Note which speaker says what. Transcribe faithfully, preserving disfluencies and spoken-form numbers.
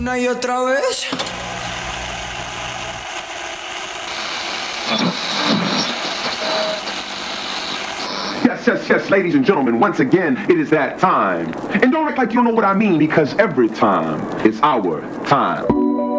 Speaker 1: Una y otra vez.
Speaker 2: Yes, yes, yes, ladies and gentlemen, once again, it is that time. And don't act like you don't know what I mean, because every time is our time.